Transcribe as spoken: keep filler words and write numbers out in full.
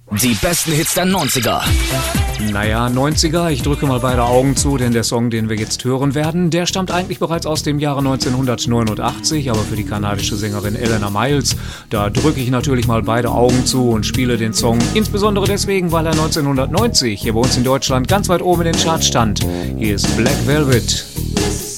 Die besten Hits der neunziger. Naja, neunziger, ich drücke mal beide Augen zu, denn der Song, den wir jetzt hören werden, der stammt eigentlich bereits aus dem Jahre neunzehnhundertneunundachtzig, aber für die kanadische Sängerin Eleanor Miles, da drücke ich natürlich mal beide Augen zu und spiele den Song, insbesondere deswegen, weil er neunzehnhundertneunzig hier bei uns in Deutschland ganz weit oben in den Charts stand. Hier ist Black Velvet.